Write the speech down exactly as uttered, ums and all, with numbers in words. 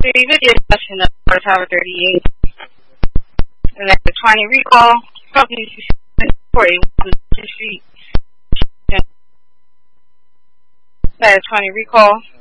City video session of Tower thirty-eight. And that's the twenty recall. Company forty Street. That is twenty recall.